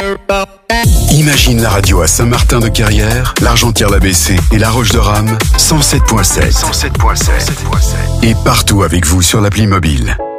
Imagine la radio à Saint-Martin-de-Carrière, l'Argentière-la-Bessée et La Roche-de-Rame, 107.7. Et partout avec vous sur l'appli mobile.